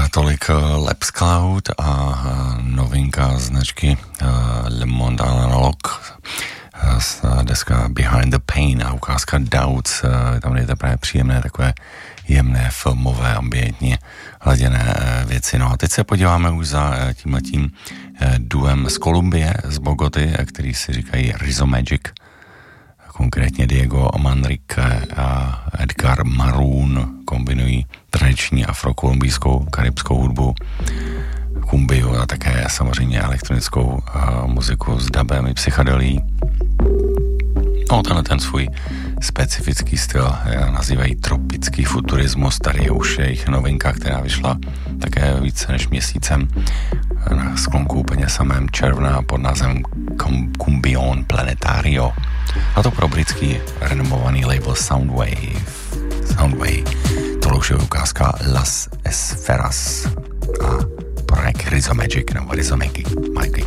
Tolik Labs Cloud a novinka značky Le Monde Analog, deska Behind the Pain a ukázka Doubts, tam je to právě příjemné, takové jemné, filmové, ambientně hladěné věci. No a teď se podíváme už za tímhletím duem z Kolumbie, z Bogoty, který si říkají Rizomagic, konkrétně Diego Manrique a Edgar Maroon kombinují tradiční afrokolumbijskou karibskou hudbu, kumbiu a také samozřejmě elektronickou muziku s dubem i psychedelí. No, ten svůj specifický styl nazývají tropický futurismus, tady je už jejich novinka, která vyšla také více než měsícem na sklonku úplně samém června pod názvem Cumbion Planetario. A to pro britský renomovaný label Soundwave. Tohle už je ukázka Las Esferas a projekt Rizomagic nebo Rizomagic.